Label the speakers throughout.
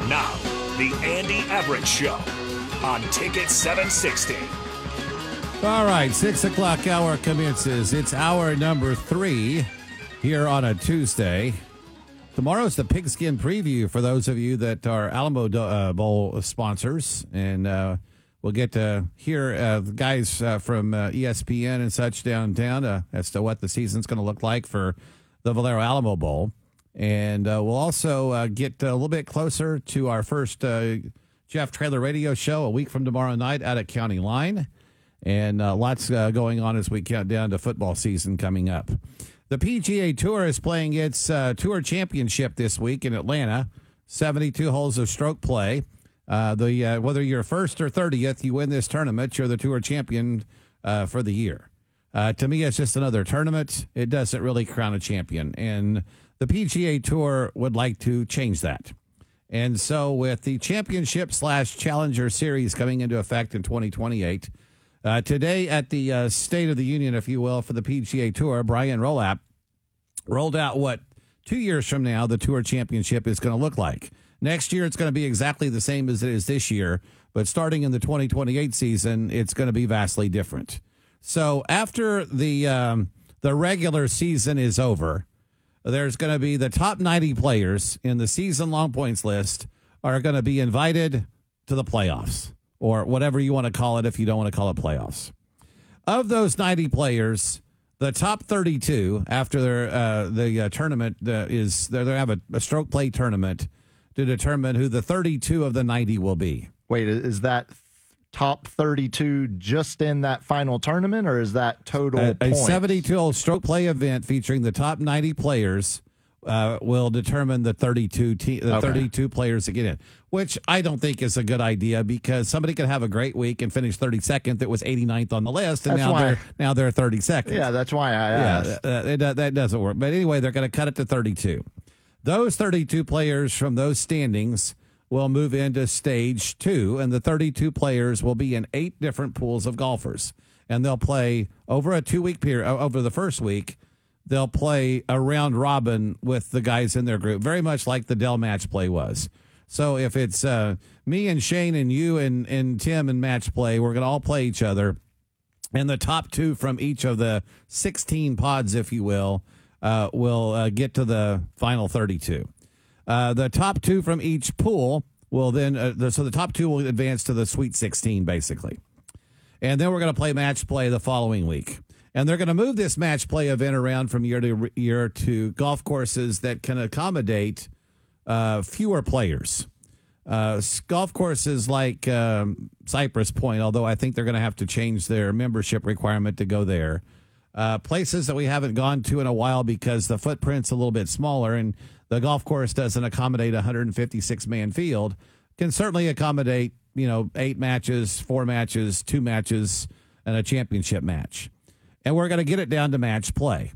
Speaker 1: Now, the Andy Everett Show on Ticket 760.
Speaker 2: All right, 6 o'clock hour commences. It's hour number 3 here on a Tuesday. Tomorrow's the Pigskin Preview for those of you that are Alamo Bowl sponsors. And we'll get to hear the guys from ESPN and such downtown as to what the season's going to look like for the Valero Alamo Bowl. And we'll also get a little bit closer to our first Jeff Traylor radio show a week from tomorrow night out at County Line. And lots going on as we count down to football season coming up. The PGA Tour is playing its Tour Championship this week in Atlanta. 72 holes of stroke play. Whether you're first or 30th, you win this tournament, you're the Tour champion for the year. To me, it's just another tournament. It doesn't really crown a champion. And the PGA Tour would like to change that. And so with the Championship/Challenger Series coming into effect in 2028, today at the State of the Union, if you will, for the PGA Tour, Brian Rolapp rolled out what 2 years from now the Tour Championship is going to look like. Next year, it's going to be exactly the same as it is this year, but starting in the 2028 season, it's going to be vastly different. So after the regular season is over, there's going to be the top 90 players in the season-long points list are going to be invited to the playoffs, or whatever you want to call it if you don't want to call it playoffs. Of those 90 players, the top 32 after the tournament is they have a stroke play tournament to determine who the 32 of the 90 will be.
Speaker 3: Wait, is that top 32 just in that final tournament, or is that total
Speaker 2: A
Speaker 3: points?
Speaker 2: 72-hole stroke play event featuring the top 90 players will determine the 32 players that get in, which I don't think is a good idea because somebody could have a great week and finish 32nd that was 89th on the list, and now they're 32nd.
Speaker 3: Yeah, that's why I asked.
Speaker 2: That doesn't work. But anyway, they're going to cut it to 32. Those 32 players from those standings will move into stage 2, and the 32 players will be in 8 different pools of golfers. And they'll play over a 2-week period. Over the first week, they'll play a round robin with the guys in their group, very much like the Dell match play was. So if it's me and Shane and you and Tim in match play, we're going to all play each other. And the top 2 from each of the 16 pods, if you will get to the final 32. The top 2 from each pool will then, so the top 2 will advance to the Sweet 16, basically. And then we're going to play match play the following week. And they're going to move this match play event around from year to year to golf courses that can accommodate fewer players. Golf courses like Cypress Point, although I think they're going to have to change their membership requirement to go there. Places that we haven't gone to in a while because the footprint's a little bit smaller and the golf course doesn't accommodate a 156-man field, can certainly accommodate, 8 matches, 4 matches, 2 matches, and a championship match. And we're going to get it down to match play.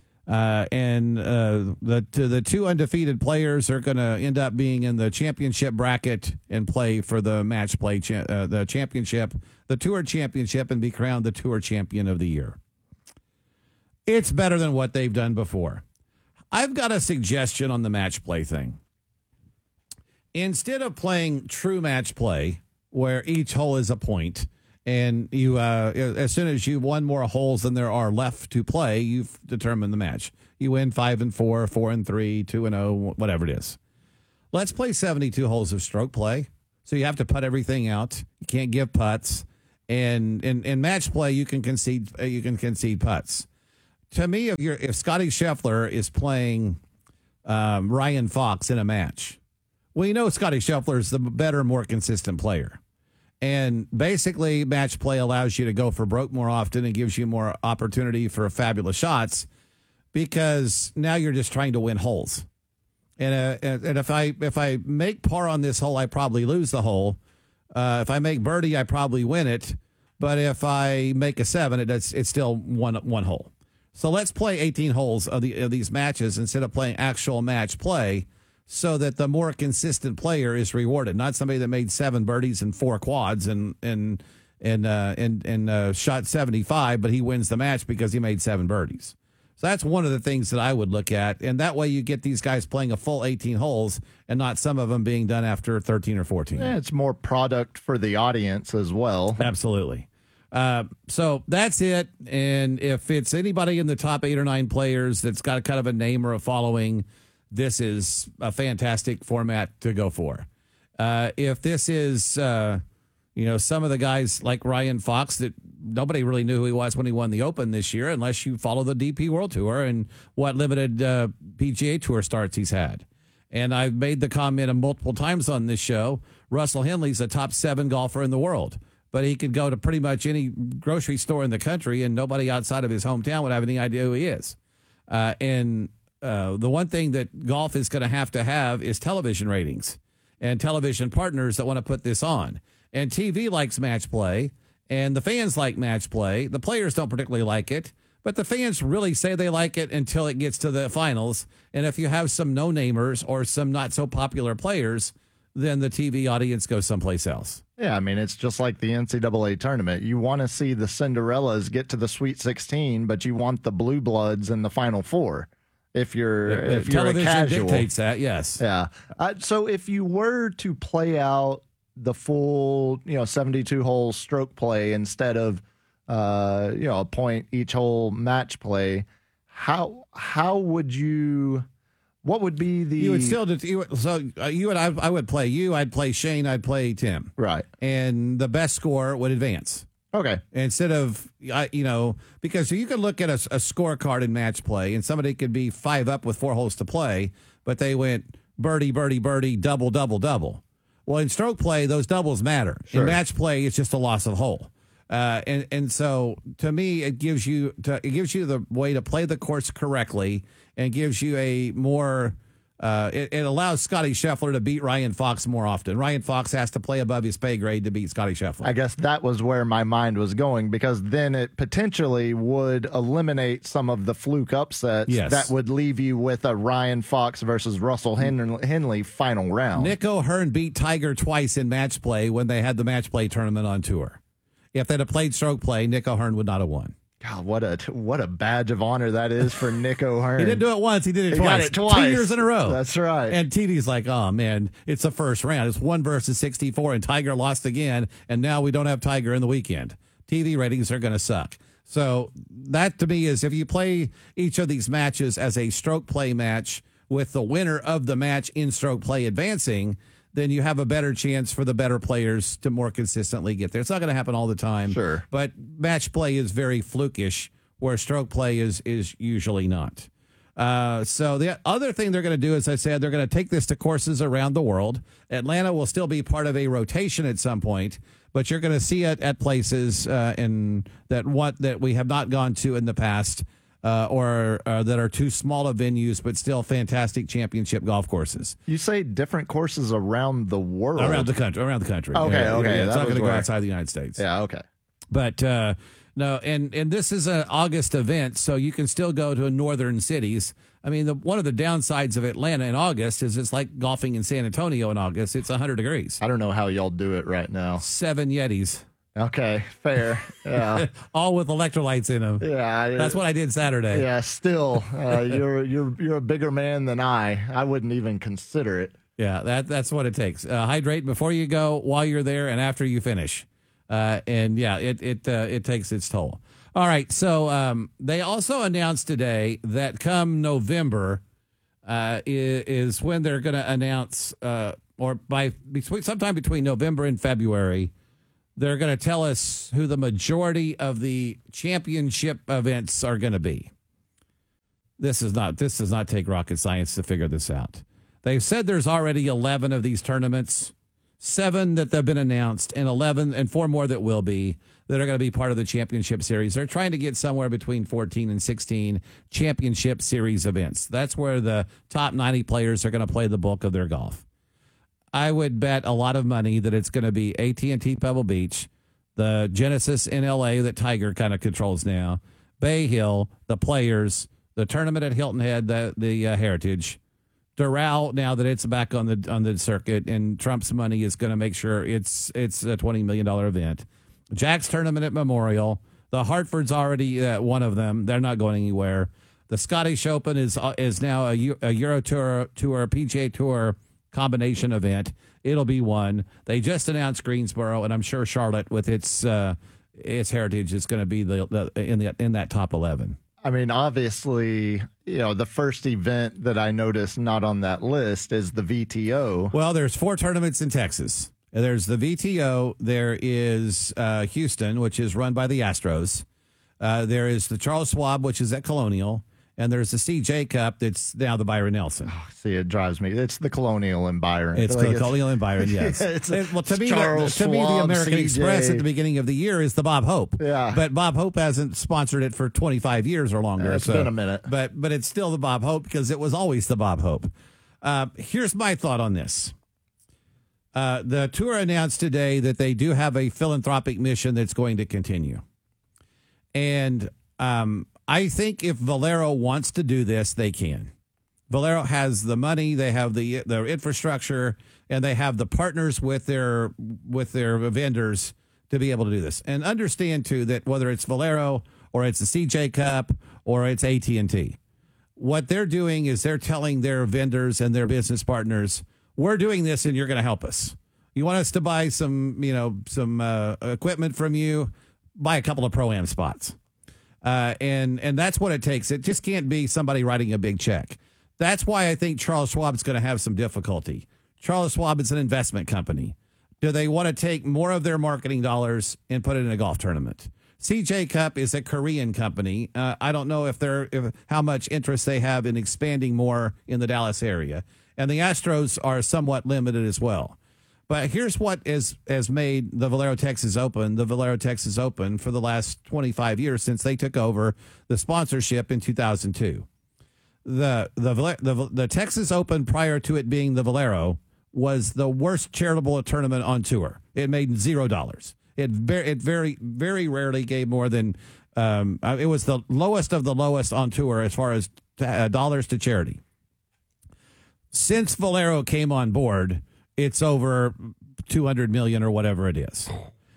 Speaker 2: The 2 undefeated players are going to end up being in the championship bracket and play for the match play, the championship, the Tour Championship, and be crowned the Tour Champion of the Year. It's better than what they've done before. I've got a suggestion on the match play thing. Instead of playing true match play, where each hole is a point, and you, as soon as you've won more holes than there are left to play, you've determined the match. You win 5-4, 4-3, 2-0, whatever it is. Let's play 72 holes of stroke play. So you have to putt everything out. You can't give putts, and in match play you can concede putts. To me, if Scotty Scheffler is playing Ryan Fox in a match, we know Scotty Scheffler is the better, more consistent player. And basically, match play allows you to go for broke more often and gives you more opportunity for fabulous shots because now you're just trying to win holes. And if I make par on this hole, I probably lose the hole. If I make birdie, I probably win it. But if I make a 7, it's still one hole. So let's play 18 holes of these matches instead of playing actual match play, so that the more consistent player is rewarded, not somebody that made 7 birdies and 4 quads and shot 75, but he wins the match because he made 7 birdies. So that's one of the things that I would look at. And that way you get these guys playing a full 18 holes and not some of them being done after 13 or 14.
Speaker 3: Yeah, it's more product for the audience as well.
Speaker 2: Absolutely. So that's it. And if it's anybody in the top 8 or 9 players that's got kind of a name or a following, this is a fantastic format to go for. If this is, some of the guys like Ryan Fox that nobody really knew who he was when he won the Open this year, unless you follow the DP World Tour and what limited PGA Tour starts he's had. And I've made the comment multiple times on this show, Russell Henley's a top 7 golfer in the world. But he could go to pretty much any grocery store in the country and nobody outside of his hometown would have any idea who he is. The one thing that golf is going to have is television ratings and television partners that want to put this on. And TV likes match play, and the fans like match play. The players don't particularly like it, but the fans really say they like it until it gets to the finals. And if you have some no-namers or some not-so-popular players, then the TV audience goes someplace else.
Speaker 3: Yeah, I mean, it's just like the NCAA tournament. You want to see the Cinderellas get to the Sweet 16, but you want the Blue Bloods in the Final Four. If you're a casual,
Speaker 2: dictates that, yes.
Speaker 3: Yeah. So if you were to play out the full, 72-hole stroke play instead of, a point each hole match play, how would you? What would be the?
Speaker 2: You would still I would play you. I'd play Shane. I'd play Tim.
Speaker 3: Right.
Speaker 2: And the best score would advance.
Speaker 3: Okay.
Speaker 2: Instead of because you could look at a scorecard in match play, and somebody could be 5 up with 4 holes to play, but they went birdie, birdie, birdie, double, double, double. Well, in stroke play, those doubles matter.
Speaker 3: Sure.
Speaker 2: In match play, it's just a loss of hole. And so to me, it gives you the way to play the course correctly, and gives you a more. It allows Scotty Scheffler to beat Ryan Fox more often. Ryan Fox has to play above his pay grade to beat Scotty Scheffler.
Speaker 3: I guess that was where my mind was going, because then it potentially would eliminate some of the fluke upsets that would leave you with a Ryan Fox versus Russell Henley final round.
Speaker 2: Nick O'Hearn beat Tiger twice in match play when they had the match play tournament on tour. If they'd have played stroke play, Nick O'Hearn would not have won.
Speaker 3: God, what a badge of honor that is for Nick O'Hearn.
Speaker 2: He didn't do it once. He did it twice.
Speaker 3: Got it twice.
Speaker 2: 2 years in a row.
Speaker 3: That's right.
Speaker 2: And TV's like, oh, man, it's the first round. It's 1 versus 64, and Tiger lost again, and now we don't have Tiger in the weekend. TV ratings are going to suck. So that, to me, is if you play each of these matches as a stroke play match with the winner of the match in stroke play advancing, then you have a better chance for the better players to more consistently get there. It's not going to happen all the time.
Speaker 3: Sure.
Speaker 2: But match play is very flukish, where stroke play is usually not. So the other thing they're going to do, as I said, they're going to take this to courses around the world. Atlanta will still be part of a rotation at some point, but you're going to see it at places that we have not gone to in the past, or that are too small of venues, but still fantastic championship golf courses.
Speaker 3: You say different courses around the world?
Speaker 2: Around the country.
Speaker 3: Okay.
Speaker 2: Yeah, it's not going to go outside the United States.
Speaker 3: Yeah, okay.
Speaker 2: But no, and this is an August event, so you can still go to northern cities. I mean, one of the downsides of Atlanta in August is it's like golfing in San Antonio in August. It's 100 degrees.
Speaker 3: I don't know how y'all do it right now.
Speaker 2: 7 Yetis.
Speaker 3: Okay, fair. Yeah.
Speaker 2: All with electrolytes in them.
Speaker 3: Yeah.
Speaker 2: That's what I did Saturday.
Speaker 3: Yeah, still, you're a bigger man than I. I wouldn't even consider it.
Speaker 2: Yeah, that's what it takes. Hydrate before you go, while you're there, and after you finish. And yeah, it takes its toll. All right, so they also announced today that come November is when they're going to announce, or sometime between November and February, they're going to tell us who the majority of the championship events are going to be. This does not take rocket science to figure this out. They've said there's already 11 of these tournaments, 7 that have been announced, and 4 more that will be, that are going to be part of the championship series. They're trying to get somewhere between 14 and 16 championship series events. That's where the top 90 players are going to play the bulk of their golf. I would bet a lot of money that it's going to be AT&T Pebble Beach, the Genesis in LA that Tiger kind of controls now, Bay Hill, the Players, the tournament at Hilton Head, the Heritage, Doral, now that it's back on the circuit, and Trump's money is going to make sure it's a $20 million event. Jack's tournament at Memorial. The Hartford's already one of them. They're not going anywhere. The Scottish Open is now a Euro Tour PGA Tour combination event. It'll be one. They just announced Greensboro, and I'm sure Charlotte, with its heritage, is going to be in that top 11.
Speaker 3: I mean, obviously, the first event that I noticed not on that list is the VTO.
Speaker 2: Well, there's 4 tournaments in Texas. There's the VTO. There is Houston, which is run by the Astros. There is the Charles Schwab, which is at Colonial. And there's the CJ Cup that's now the Byron Nelson.
Speaker 3: Oh, see, it drives me. It's the Colonial and Byron.
Speaker 2: It's the Colonial and Byron, yes. To me, the American
Speaker 3: CJ.
Speaker 2: Express at the beginning of the year is the Bob Hope.
Speaker 3: Yeah.
Speaker 2: But Bob Hope hasn't sponsored it for 25 years or longer.
Speaker 3: It's been a minute.
Speaker 2: But it's still the Bob Hope because it was always the Bob Hope. Here's my thought on this. The tour announced today that they do have a philanthropic mission that's going to continue. And I think if Valero wants to do this, they can. Valero has the money, they have the infrastructure, and they have the partners with their vendors to be able to do this. And understand too that whether it's Valero or it's the CJ Cup or it's AT&T, what they're doing is they're telling their vendors and their business partners, we're doing this and you're going to help us. You want us to buy some equipment from you, buy a couple of Pro-Am spots. And that's what it takes. It just can't be somebody writing a big check. That's why I think Charles Schwab is going to have some difficulty. Charles Schwab is an investment company. Do they want to take more of their marketing dollars and put it in a golf tournament? CJ Cup is a Korean company. I don't know how much interest they have in expanding more in the Dallas area. And the Astros are somewhat limited as well. But here's what has made the Valero Texas Open for the last 25 years since they took over the sponsorship in 2002. The Texas Open, prior to it being the Valero, was the worst charitable tournament on tour. It made $0. It very, very rarely gave more than it was the lowest of the lowest on tour as far as dollars to charity. Since Valero came on board, it's over $200 million or whatever it is.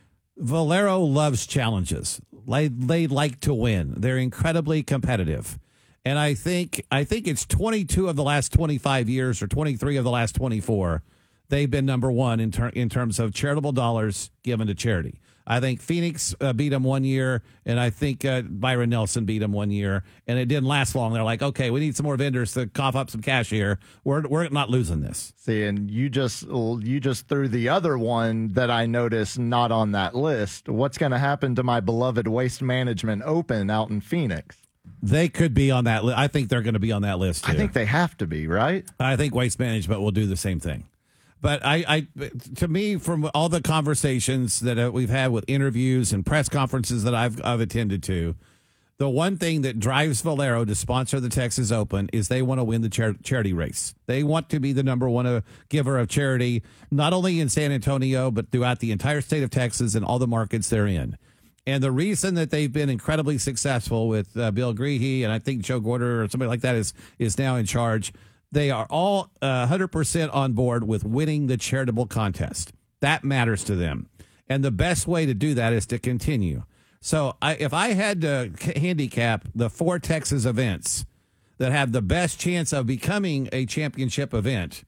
Speaker 2: Valero loves challenges. They like to win. They're incredibly competitive. And I think it's 22 of the last 25 years or 23 of the last 24, they've been number one in terms of charitable dollars given to charity. I think Phoenix beat them one year, and I think Byron Nelson beat them one year, and it didn't last long. They're like, okay, we need some more vendors to cough up some cash here. We're not losing this.
Speaker 3: See, and you just threw the other one that I noticed not on that list. What's going to happen to my beloved Waste Management Open out in Phoenix?
Speaker 2: They could be on that list. I think they're going to be on that list, too.
Speaker 3: I think they have to be, right?
Speaker 2: I think Waste Management will do the same thing. But to me, from all the conversations that we've had with interviews and press conferences that I've attended to, the one thing that drives Valero to sponsor the Texas Open is they want to win the charity race. They want to be the number one giver of charity, not only in San Antonio, but throughout the entire state of Texas and all the markets they're in. And the reason that they've been incredibly successful with Bill Greehey, and I think Joe Gorder or somebody like that is now in charge, they are all 100% on board with winning the charitable contest. That matters to them. And the best way to do that is to continue. So if I had to handicap the 4 Texas events that have the best chance of becoming a championship event,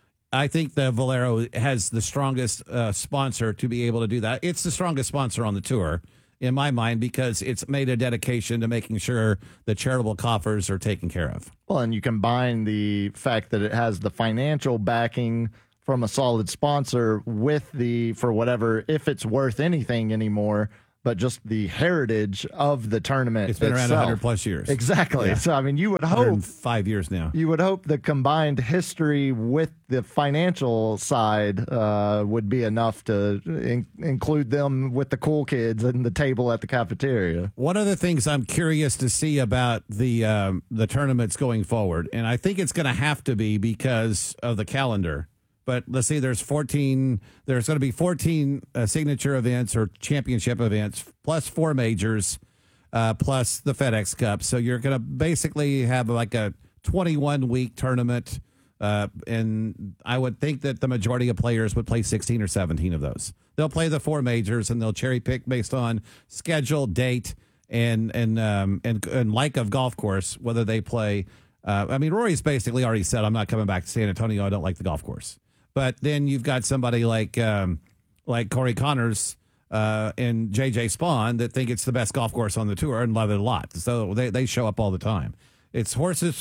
Speaker 2: I think the Valero has the strongest sponsor to be able to do that. It's the strongest sponsor on the tour, in my mind, because it's made a dedication to making sure the charitable coffers are taken care of.
Speaker 3: Well, and you combine the fact that it has the financial backing from a solid sponsor with for whatever, if it's worth anything anymore, but just the heritage of the tournament.
Speaker 2: It's been around 100 plus years.
Speaker 3: Exactly. Yeah. So, I mean, you would hope
Speaker 2: 5 years now.
Speaker 3: You would hope the combined history with the financial side would be enough to include them with the cool kids and the table at the cafeteria.
Speaker 2: One of the things I'm curious to see about the tournaments going forward, and I think it's going to have to be because of the calendar. But let's see, there's 14. There's going to be 14 signature events or championship events, plus 4 majors, plus the FedEx Cup. So you're going to basically have like a 21-week tournament. And I would think that the majority of players would play 16 or 17 of those. They'll play the 4 majors, and they'll cherry pick based on schedule, date, and like a golf course, whether they play. Rory's basically already said, I'm not coming back to San Antonio. I don't like the golf course. But then you've got somebody like Corey Connors and JJ Spawn that think it's the best golf course on the tour and love it a lot. So they show up all the time. It's horses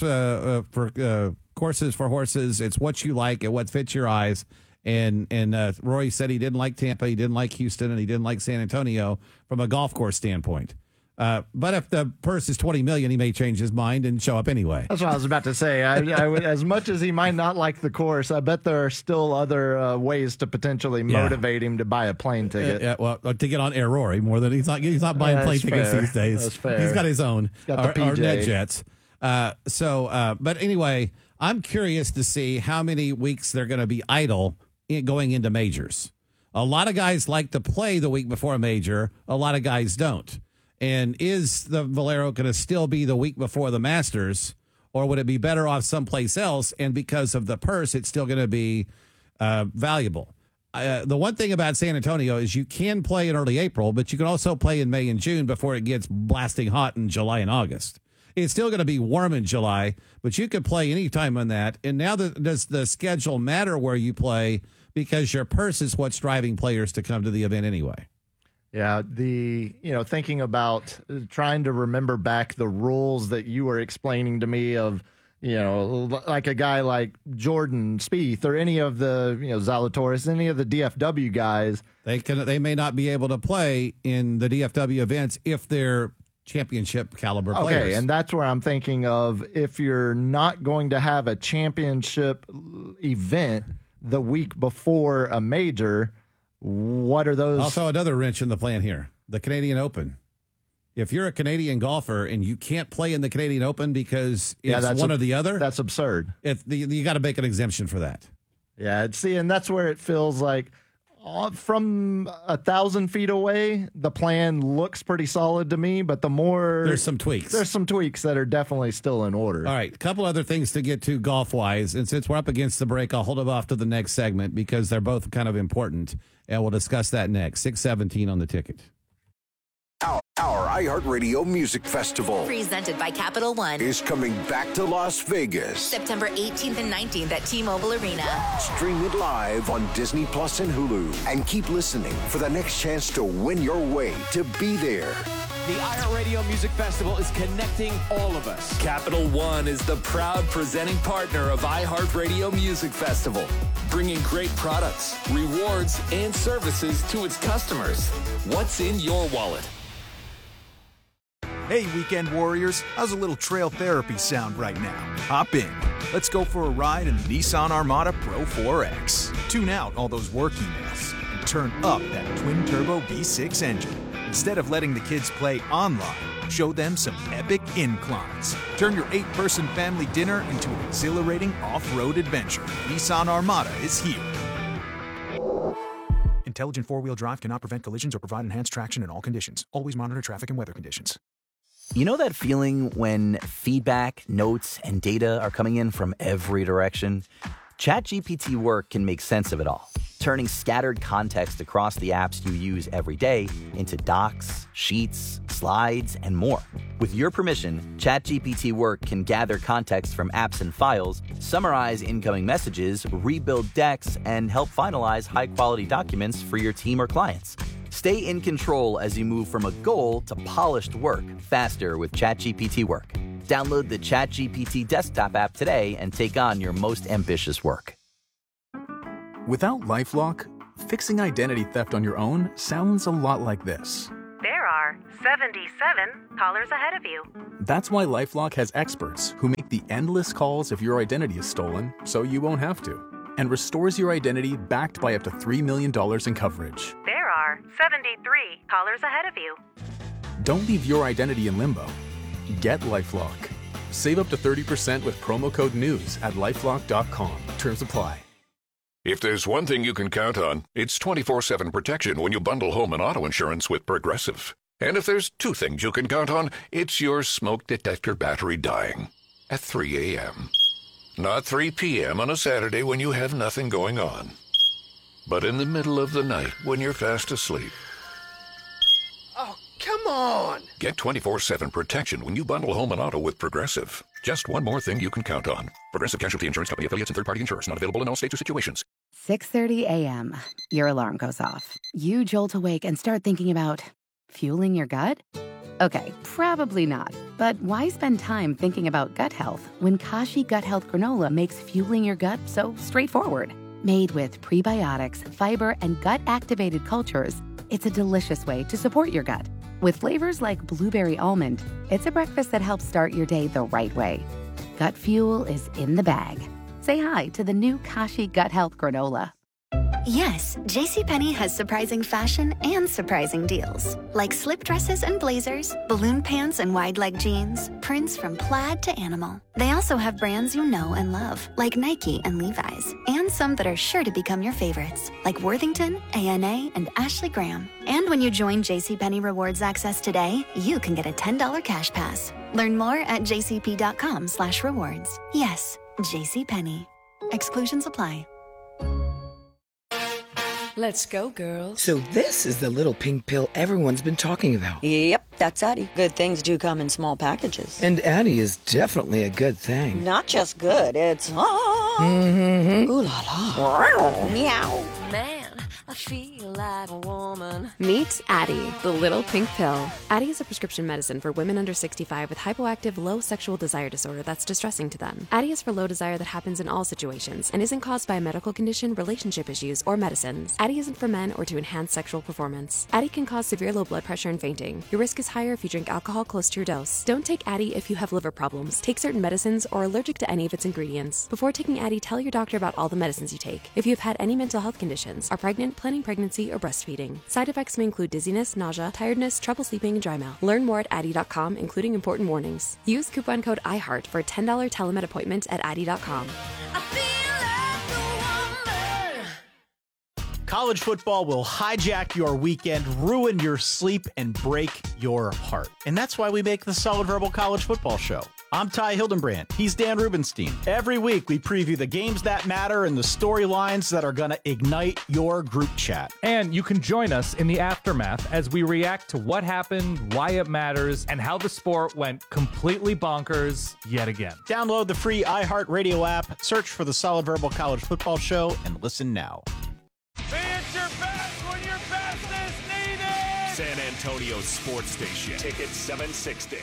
Speaker 2: for courses for horses. It's what you like and what fits your eyes. And Rory said he didn't like Tampa, he didn't like Houston, and he didn't like San Antonio from a golf course standpoint. But if the purse is $20 million, he may change his mind and show up anyway.
Speaker 3: That's what I was about to say. As much as he might not like the course, I bet there are still other ways to potentially motivate him to buy a plane ticket.
Speaker 2: To get on Air Rory more than he's not buying plane tickets these days.
Speaker 3: That's fair.
Speaker 2: He's got his own.
Speaker 3: He's got the
Speaker 2: our
Speaker 3: PJ.
Speaker 2: NetJets. But anyway, I'm curious to see how many weeks they're going to be idle going into majors. A lot of guys like to play the week before a major. A lot of guys don't. And is the Valero going to still be the week before the Masters, or would it be better off someplace else? And because of the purse, it's still going to be valuable. The one thing about San Antonio is you can play in early April, but you can also play in May and June before it gets blasting hot in July and August. It's still going to be warm in July, but you could play any time on that. And now does the schedule matter where you play, because your purse is what's driving players to come to the event anyway?
Speaker 3: Yeah, thinking about trying to remember back the rules that you were explaining to me of, like a guy like Jordan Spieth or any of the, Zalatoris, any of the DFW guys.
Speaker 2: They may not be able to play in the DFW events if they're championship caliber players.
Speaker 3: Okay, and that's where I'm thinking of, if you're not going to have a championship event the week before a major, what are those?
Speaker 2: Also, another wrench in the plan here, the Canadian Open. If you're a Canadian golfer and you can't play in the Canadian Open because it's one or the other,
Speaker 3: that's absurd.
Speaker 2: You got to make an exemption for that.
Speaker 3: Yeah, and that's where it feels like from 1,000 feet away, the plan looks pretty solid to me, but
Speaker 2: there's some tweaks.
Speaker 3: There's some tweaks that are definitely still in order.
Speaker 2: All right, a couple other things to get to golf-wise, and since we're up against the break, I'll hold it off to the next segment because they're both kind of important, and we'll discuss that next. 6:17 on the ticket.
Speaker 4: Our iHeartRadio Music Festival,
Speaker 5: presented by Capital One,
Speaker 4: is coming back to Las Vegas.
Speaker 5: September 18th and 19th at T-Mobile Arena.
Speaker 4: Stream it live on Disney Plus and Hulu. And keep listening for the next chance to win your way to be there.
Speaker 6: The iHeartRadio Music Festival is connecting all of us.
Speaker 1: Capital One is the proud presenting partner of iHeartRadio Music Festival, bringing great products, rewards, and services to its customers. What's in your wallet?
Speaker 7: Hey, Weekend Warriors, how's a little trail therapy sound right now? Hop in. Let's go for a ride in the Nissan Armada Pro 4X. Tune out all those work emails and turn up that twin-turbo V6 engine. Instead of letting the kids play online, show them some epic inclines. Turn your 8-person family dinner into an exhilarating off-road adventure. Nissan Armada is here. Intelligent four-wheel drive cannot prevent collisions or provide enhanced traction in all conditions. Always monitor traffic and weather conditions.
Speaker 8: You know that feeling when feedback, notes, and data are coming in from every direction? ChatGPT Work can make sense of it all, turning scattered context across the apps you use every day into docs, sheets, slides, and more. With your permission, ChatGPT Work can gather context from apps and files, summarize incoming messages, rebuild decks, and help finalize high-quality documents for your team or clients. Stay in control as you move from a goal to polished work faster with ChatGPT Work. Download the ChatGPT desktop app today and take on your most ambitious work.
Speaker 9: Without LifeLock, fixing identity theft on your own sounds a lot like this.
Speaker 10: There are 77 callers ahead of you.
Speaker 9: That's why LifeLock has experts who make the endless calls if your identity is stolen so you won't have to, and restores your identity backed by up to $3 million in coverage.
Speaker 10: There are 73 callers ahead of you.
Speaker 9: Don't leave your identity in limbo. Get LifeLock. Save up to 30% with promo code NEWS at LifeLock.com. Terms apply.
Speaker 11: If there's one thing you can count on, it's 24/7 protection when you bundle home and auto insurance with Progressive. And if there's two things you can count on, it's your smoke detector battery dying at 3 a.m. Not 3 p.m. on a Saturday when you have nothing going on, but in the middle of the night when you're fast asleep.
Speaker 12: Oh, come
Speaker 11: on! Get 24/7 protection when you bundle home and auto with Progressive. Just one more thing you can count on. Progressive Casualty Insurance Company, affiliates, and third-party insurers. Not available in all states or situations.
Speaker 12: 6:30 a.m. Your alarm goes off. You jolt awake and start thinking about fueling your gut? Okay, probably not. But why spend time thinking about gut health when Kashi Gut Health Granola makes fueling your gut so straightforward? Made with prebiotics, fiber, and gut-activated cultures, it's a delicious way to support your gut. With flavors like blueberry almond, it's a breakfast that helps start your day the right way. Gut fuel is in the bag. Say hi to the new Kashi Gut Health Granola.
Speaker 13: Yes, JCPenney has surprising fashion and surprising deals. Like slip dresses and blazers, balloon pants and wide leg jeans, prints from plaid to animal. They also have brands you know and love, like Nike and Levi's, and some that are sure to become your favorites, like Worthington, A&A, and Ashley Graham. And when you join JCPenney Rewards Access today, you can get a $10 cash pass. Learn more at jcp.com/rewards. Yes, JCPenney. Exclusions apply.
Speaker 14: Let's go, girls.
Speaker 15: So this is the little pink pill everyone's been talking about.
Speaker 14: Yep, that's Addie. Good things do come in small packages.
Speaker 15: And Addie is definitely a good thing.
Speaker 14: Not just good, it's...
Speaker 15: Mm-hmm.
Speaker 14: Ooh la la. Meow. Man, I feel like a woman.
Speaker 16: Meet Addie, the little pink pill. Addie is a prescription medicine for women under 65 with hypoactive low sexual desire disorder that's distressing to them. Addie is for low desire that happens in all situations and isn't caused by a medical condition, relationship issues, or medicines. Addie isn't for men or to enhance sexual performance. Addie can cause severe low blood pressure and fainting. Your risk is higher if you drink alcohol close to your dose. Don't take Addie if you have liver problems, take certain medicines, or are allergic to any of its ingredients. Before taking Addie, tell your doctor about all the medicines you take. If you have had any mental health conditions, are pregnant, planning pregnancy, or breastfeeding. Side effects may include dizziness, nausea, tiredness, trouble sleeping, and dry mouth. Learn more at Addie.com, including important warnings. Use coupon code IHEART for a $10 telemed appointment at Addie.com.
Speaker 17: College football will hijack your weekend, ruin your sleep, and break your heart. And that's why we make the Solid Verbal College Football Show. I'm Ty Hildenbrand. He's Dan Rubenstein. Every week, we preview the games that matter and the storylines that are going to ignite your group chat.
Speaker 18: And you can join us in the aftermath as we react to what happened, why it matters, and how the sport went completely bonkers yet again.
Speaker 17: Download the free iHeartRadio app, search for the Solid Verbal College Football Show, and listen now.
Speaker 19: Be at your best when your best is needed.
Speaker 20: San Antonio Sports Station. Ticket 760.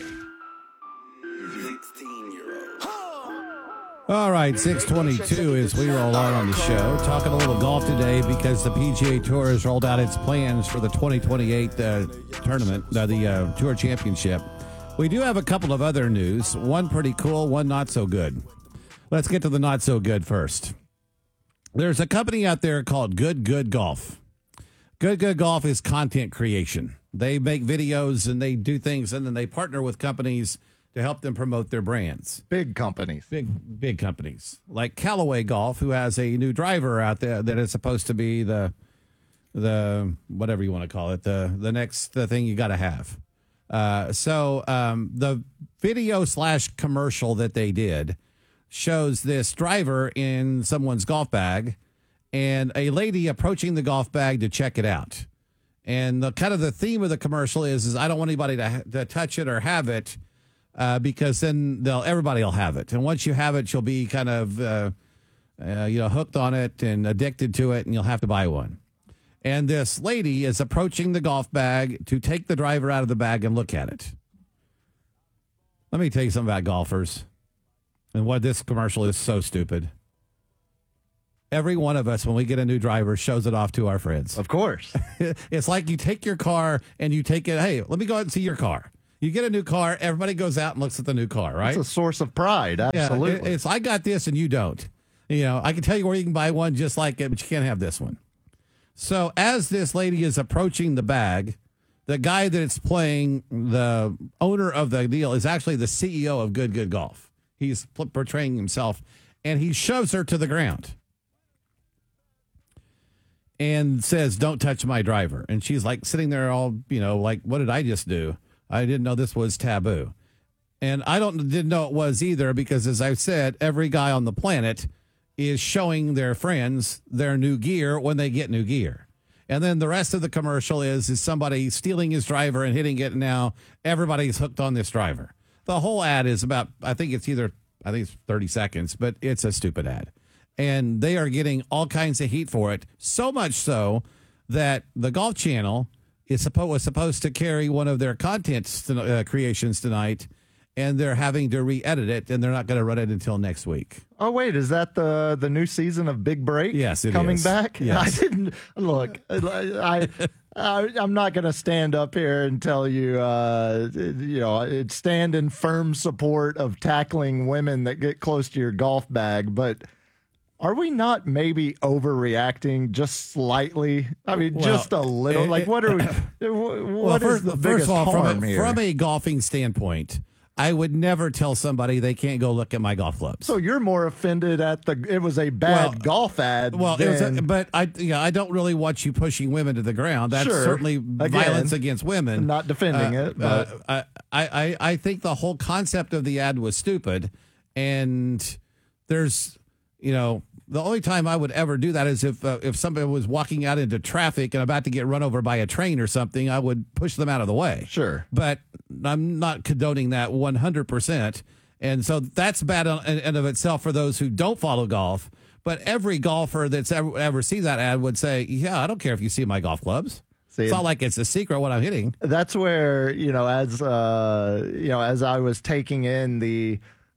Speaker 20: 16-year-old.
Speaker 2: All right, 6:22 as we roll on the show. Talking a little golf today because the PGA Tour has rolled out its plans for the 2028 tournament, the Tour Championship. We do have a couple of other news. One pretty cool, one not so good. Let's get to the not so good first. There's a company out there called Good Good Golf. Good Good Golf is content creation. They make videos and they do things, and then they partner with companies to help them promote their brands.
Speaker 3: Big companies.
Speaker 2: Big companies. Like Callaway Golf, who has a new driver out there that is supposed to be the whatever you want to call it, the next thing you got to have. So the video / commercial that they did shows this driver in someone's golf bag and a lady approaching the golf bag to check it out. And the kind of the theme of the commercial is I don't want anybody to touch it or have it because then everybody will have it. And once you have it, you'll be kind of hooked on it and addicted to it, and you'll have to buy one. And this lady is approaching the golf bag to take the driver out of the bag and look at it. Let me tell you something about golfers. And what this commercial is so stupid. Every one of us, when we get a new driver, shows it off to our friends.
Speaker 3: Of course.
Speaker 2: It's like you take your car and you take it, hey, let me go out and see your car. You get a new car, everybody goes out and looks at the new car, right?
Speaker 3: It's a source of pride, absolutely.
Speaker 2: Yeah, it's I got this and you don't. You know, I can tell you where you can buy one just like it, but you can't have this one. So as this lady is approaching the bag, the guy that it's playing, the owner of the deal, is actually the CEO of Good Good Golf. He's portraying himself, and he shoves her to the ground and says, "Don't touch my driver." And she's like sitting there all, like, what did I just do? I didn't know this was taboo. And I didn't know it was either because, as I've said, every guy on the planet is showing their friends their new gear when they get new gear. And then the rest of the commercial is somebody stealing his driver and hitting it. And now everybody's hooked on this driver. The whole ad is about, I think it's 30 seconds, but it's a stupid ad. And they are getting all kinds of heat for it. So much so that the Golf Channel was supposed to carry one of their content creations tonight, and they're having to re-edit it, and they're not going to run it until next week.
Speaker 3: Oh, wait, is that the new season of Big Break?
Speaker 2: Yes, it
Speaker 3: coming
Speaker 2: is.
Speaker 3: back?
Speaker 2: Yes.
Speaker 3: I didn't look. I'm not going to stand up here and tell you, stand in firm support of tackling women that get close to your golf bag, but are we not maybe overreacting just slightly? I mean, just a little. What are we? What is the biggest harm here?
Speaker 2: From a golfing standpoint, I would never tell somebody they can't go look at my golf clubs.
Speaker 3: So you're more offended at it was a bad golf ad.
Speaker 2: Well, but I don't really want you pushing women to the ground. That's certainly violence against women.
Speaker 3: I'm not defending it, but
Speaker 2: I think the whole concept of the ad was stupid, and there's, the only time I would ever do that is if somebody was walking out into traffic and about to get run over by a train or something, I would push them out of the way.
Speaker 3: Sure.
Speaker 2: But I'm not condoning that 100%. And so that's bad in and of itself for those who don't follow golf. But every golfer that's ever seen that ad would say, yeah, I don't care if you see my golf clubs. It's not like it's a secret what I'm hitting.
Speaker 3: That's where, as I was taking in the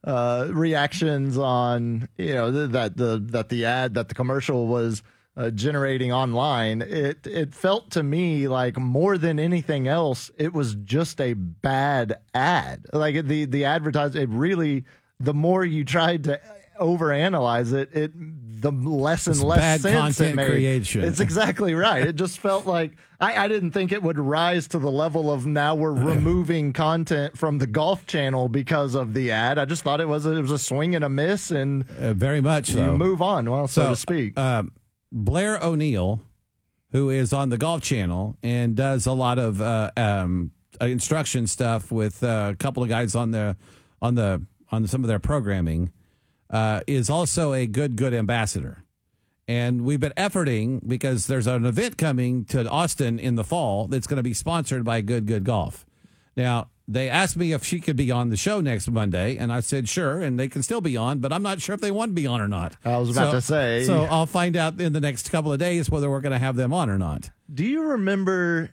Speaker 3: reactions on that the commercial was generating online, it felt to me like more than anything else it was just a bad ad. Like the advertising, it really, the more you tried to overanalyze it the less and less
Speaker 2: bad
Speaker 3: sense
Speaker 2: content
Speaker 3: it made.
Speaker 2: Creation.
Speaker 3: It's exactly right. It just felt like I didn't think it would rise to the level of now we're removing content from the Golf Channel because of the ad. I just thought it was a swing and a miss, and
Speaker 2: very much
Speaker 3: you
Speaker 2: so.
Speaker 3: move on, so to speak.
Speaker 2: Blair O'Neill, who is on the Golf Channel and does a lot of instruction stuff with a couple of guys on some of their programming, is also a good ambassador. And we've been efforting because there's an event coming to Austin in the fall that's going to be sponsored by Good Golf. Now, they asked me if she could be on the show next Monday, and I said sure, and they can still be on, but I'm not sure if they want to be on or not.
Speaker 3: I was about to say.
Speaker 2: So I'll find out in the next couple of days whether we're going to have them on or not.
Speaker 3: Do you remember...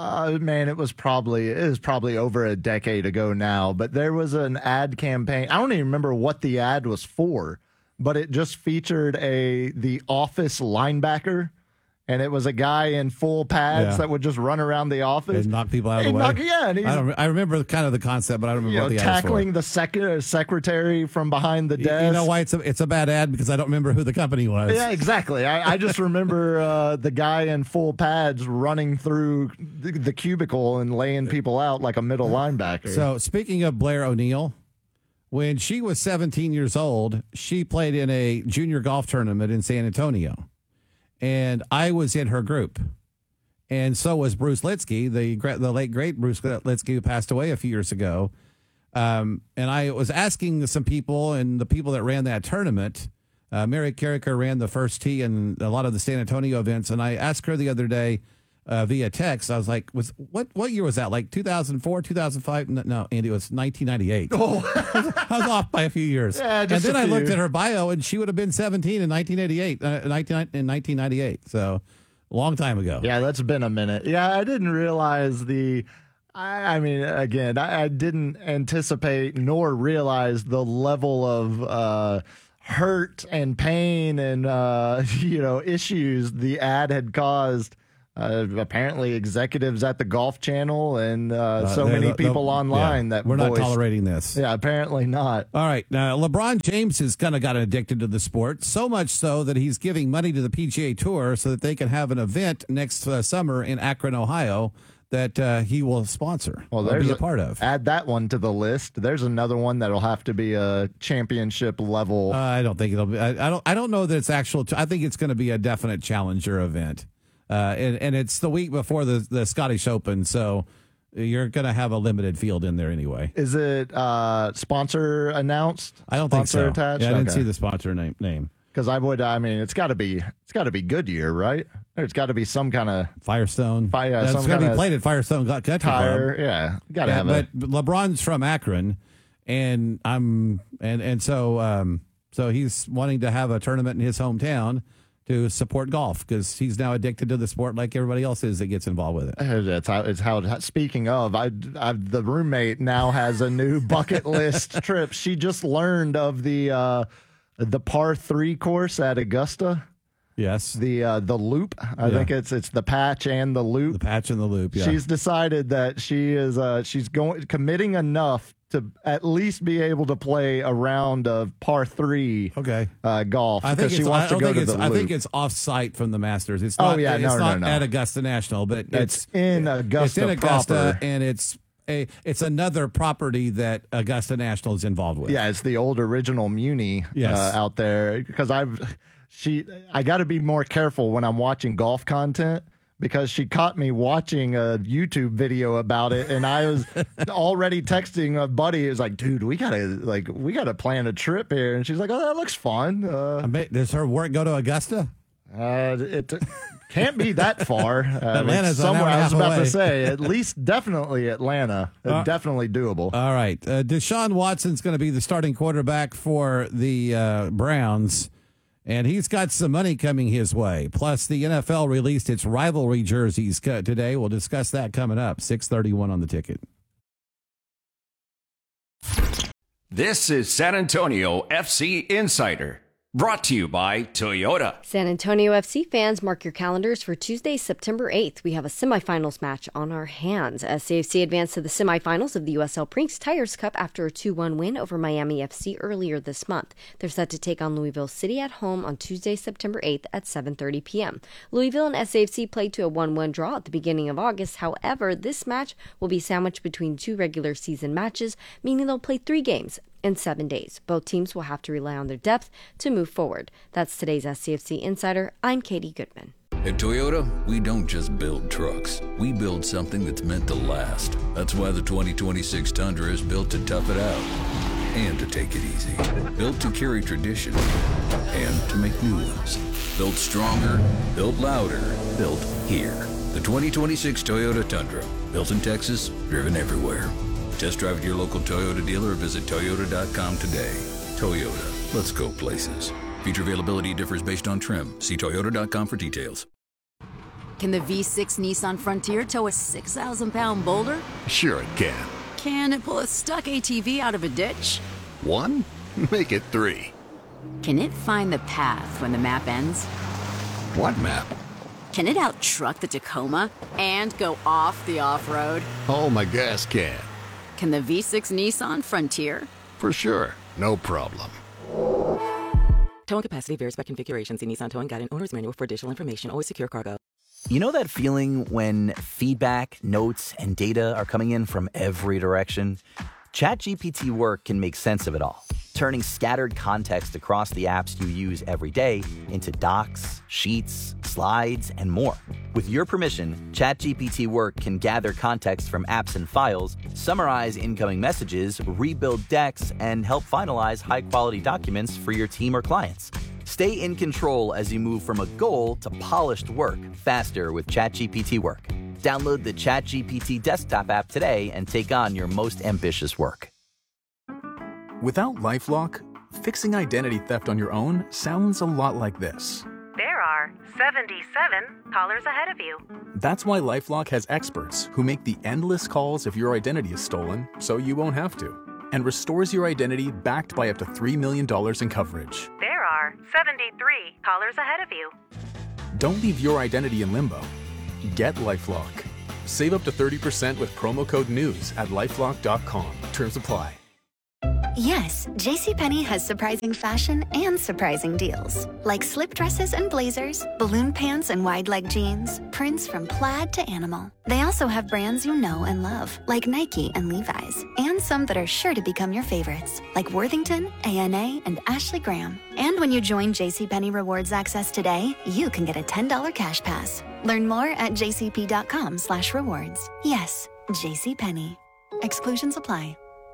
Speaker 3: it was probably over a decade ago now, but there was an ad campaign. I don't even remember what the ad was for, but it just featured the Office linebacker, and it was a guy in full pads that would just run around the office
Speaker 2: and knock people out of the way. I remember kind of the concept, but I don't remember what the ad was for.
Speaker 3: Tackling the secretary from behind the desk.
Speaker 2: You know why it's a bad ad? Because I don't remember who the company was.
Speaker 3: Yeah, exactly. I just remember the guy in full pads running through the cubicle and laying people out like a middle linebacker.
Speaker 2: So speaking of Blair O'Neill, when she was 17 years old, she played in a junior golf tournament in San Antonio. And I was in her group. And so was Bruce Litsky, the late, great Bruce Litsky, who passed away a few years ago. And I was asking some people, and the people that ran that tournament, Mary Carricker ran the first tee and a lot of the San Antonio events. And I asked her the other day via text, I was like, what year was that? Like 2004, 2005? No, Andy, it was 1998. Oh. I was off by a few years.
Speaker 3: Yeah,
Speaker 2: and then I looked at her bio, and she would have been 17 in 1998. So a long time ago.
Speaker 3: Yeah, that's been a minute. Yeah, I didn't realize I didn't anticipate nor realize the level of hurt and pain and issues the ad had caused. Apparently executives at the Golf Channel and many people online that
Speaker 2: we're not tolerating this.
Speaker 3: Yeah, apparently not.
Speaker 2: All right. Now, LeBron James has kind of got addicted to the sport, so much so that he's giving money to the PGA Tour so that they can have an event next summer in Akron, Ohio, that he will sponsor or be a part of.
Speaker 3: Add that one to the list. There's another one that'll have to be a championship level.
Speaker 2: I don't think it'll be. I don't know that it's actual. I think it's going to be a definite challenger event. And it's the week before the Scottish Open, so you're going to have a limited field in there anyway.
Speaker 3: Is it sponsor announced?
Speaker 2: I don't think so.
Speaker 3: Attached?
Speaker 2: Yeah, I didn't see the sponsor name.
Speaker 3: Because it's got to be Goodyear, right? There's got to be some kind of
Speaker 2: Firestone.
Speaker 3: That's
Speaker 2: going to be played at Firestone Country
Speaker 3: tire.
Speaker 2: Club.
Speaker 3: Yeah, got to have
Speaker 2: it. But LeBron's from Akron, and so he's wanting to have a tournament in his hometown to support golf because he's now addicted to the sport like everybody else is that gets involved with it.
Speaker 3: It's how. Speaking of, the roommate now has a new bucket list trip. She just learned of the par 3 course at Augusta.
Speaker 2: Yes,
Speaker 3: the loop. I think it's the patch and the loop.
Speaker 2: The patch and the loop. Yeah.
Speaker 3: She's decided that she's committing enough to at least be able to play a round of par 3 golf.
Speaker 2: I think
Speaker 3: she wants to go to the loop.
Speaker 2: I think it's off-site from the Masters. It's
Speaker 3: not,
Speaker 2: it's not at Augusta National, but
Speaker 3: it's in Augusta.
Speaker 2: It's in Augusta,
Speaker 3: proper.
Speaker 2: And it's another property that Augusta National is involved with.
Speaker 3: Yeah, it's the old original Muni out there. Because I got to be more careful when I'm watching golf content. Because she caught me watching a YouTube video about it, and I was already texting a buddy. It was like, "Dude, we gotta plan a trip here." And she's like, "Oh, that looks fun."
Speaker 2: Does her work go to Augusta?
Speaker 3: It can't be that far.
Speaker 2: Atlanta's
Speaker 3: somewhere. I was about
Speaker 2: away.
Speaker 3: to say, at least definitely Atlanta. Definitely doable.
Speaker 2: All right, Deshaun Watson's going to be the starting quarterback for the Browns. And he's got some money coming his way. Plus, the NFL released its rivalry jerseys today. We'll discuss that coming up. 6:31 on the ticket.
Speaker 21: This is San Antonio FC Insider, brought to you by Toyota.
Speaker 22: San Antonio FC fans, mark your calendars for Tuesday, September 8th. We have a semifinals match on our hands. SAFC advanced to the semifinals of the USL Brinks Tires Cup after a 2-1 win over Miami FC earlier this month. They're set to take on Louisville City at home on Tuesday, September 8th at 7:30 p.m. Louisville and SAFC played to a 1-1 draw at the beginning of August. However, this match will be sandwiched between 2 regular season matches, meaning they'll play 3 games in 7 days. Both teams will have to rely on their depth to move forward. That's today's SCFC Insider. I'm Katie Goodman.
Speaker 1: At Toyota, we don't just build trucks. We build something that's meant to last. That's why the 2026 Tundra is built to tough it out and to take it easy. Built to carry tradition and to make new ones. Built stronger, built louder, built here. The 2026 Toyota Tundra. Built in Texas, driven everywhere. Test drive at your local Toyota dealer or visit Toyota.com today. Toyota, let's go places. Feature availability differs based on trim. See Toyota.com for details.
Speaker 23: Can the V6 Nissan Frontier tow a 6,000-pound boulder?
Speaker 24: Sure it can.
Speaker 23: Can it pull a stuck ATV out of a ditch?
Speaker 24: 1? Make it 3.
Speaker 23: Can it find the path when the map ends?
Speaker 24: What map?
Speaker 23: Can it out-truck the Tacoma and go off the off-road?
Speaker 24: Oh, my gas can.
Speaker 23: Can the V6 Nissan Frontier?
Speaker 24: For sure. No problem.
Speaker 25: Towing capacity varies by configuration. See Nissan Towing Guide and Owner's Manual for additional information. Always secure cargo.
Speaker 8: You know that feeling when feedback, notes, and data are coming in from every direction? ChatGPT Work can make sense of it all, turning scattered context across the apps you use every day into docs, sheets, slides, and more. With your permission, ChatGPT Work can gather context from apps and files, summarize incoming messages, rebuild decks, and help finalize high-quality documents for your team or clients. Stay in control as you move from a goal to polished work faster with ChatGPT Work. Download the ChatGPT desktop app today and take on your most ambitious work.
Speaker 9: Without LifeLock, fixing identity theft on your own sounds a lot like this.
Speaker 10: There are 77 callers ahead of you.
Speaker 9: That's why LifeLock has experts who make the endless calls if your identity is stolen, so you won't have to, and restores your identity backed by up to $3 million in coverage.
Speaker 10: There are 73 callers ahead of you.
Speaker 9: Don't leave your identity in limbo. Get LifeLock. Save up to 30% with promo code NEWS at LifeLock.com. Terms apply.
Speaker 13: Yes, JCPenney has surprising fashion and surprising deals. Like slip dresses and blazers, balloon pants and wide leg jeans, prints from plaid to animal. They also have brands you know and love, like Nike and Levi's, and some that are sure to become your favorites, like Worthington, A&A, and Ashley Graham. And when you join JCPenney Rewards Access today, you can get a $10 cash pass. Learn more at jcp.com/rewards. Yes, JCPenney. Exclusions apply.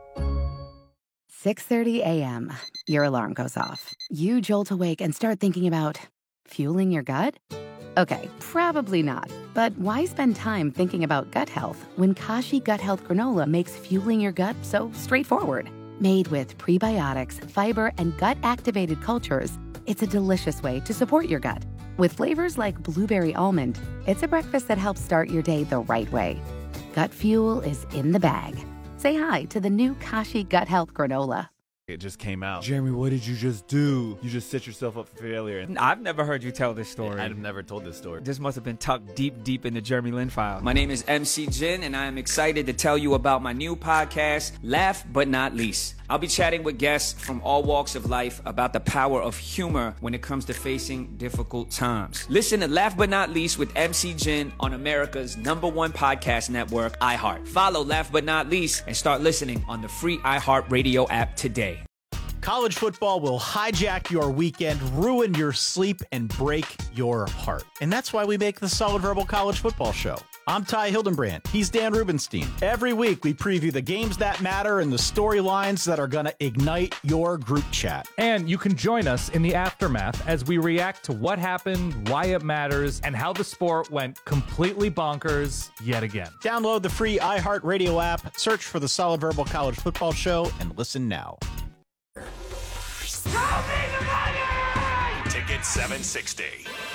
Speaker 12: 6:30 a.m. Your alarm goes off. You jolt awake and start thinking about fueling your gut? Okay, probably not. But why spend time thinking about gut health when Kashi Gut Health Granola makes fueling your gut so straightforward? Made with prebiotics, fiber, and gut-activated cultures, it's a delicious way to support your gut. With flavors like blueberry almond, it's a breakfast that helps start your day the right way. Gut fuel is in the bag. Say hi to the new Kashi Gut Health Granola.
Speaker 4: It just came out. Jeremy, what did you just do? You just set yourself up for failure.
Speaker 5: I've never heard you tell this story.
Speaker 4: I've never told this story.
Speaker 5: This must have been tucked deep in the Jeremy Lin file.
Speaker 6: My name is MC Jin, and I am excited to tell you about my new podcast, Laugh But Not Least. I'll be chatting with guests from all walks of life about the power of humor when it comes to facing difficult times. Listen to Laugh But Not Least with MC Jin on America's #1 podcast network, iHeart. Follow Laugh But Not Least and start listening on the free iHeartRadio app today.
Speaker 17: College football will hijack your weekend, ruin your sleep, and break your heart. And that's why we make the Solid Verbal College Football Show. I'm Ty Hildenbrand. He's Dan Rubenstein. Every week, we preview the games that matter and the storylines that are going to ignite your group chat.
Speaker 18: And you can join us in the aftermath as we react to what happened, why it matters, and how the sport went completely bonkers yet again.
Speaker 17: Download the free iHeartRadio app, search for the Solid Verbal College Football Show, and listen now.
Speaker 20: Ticket 760.